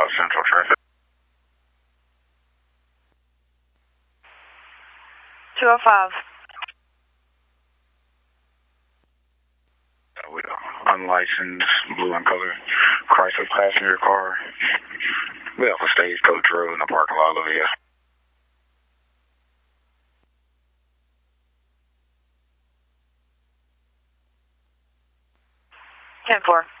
South Central traffic. 205. With an unlicensed blue and color Chrysler passenger car. We off a Stagecoach Road in the parking lot over here. 10-4.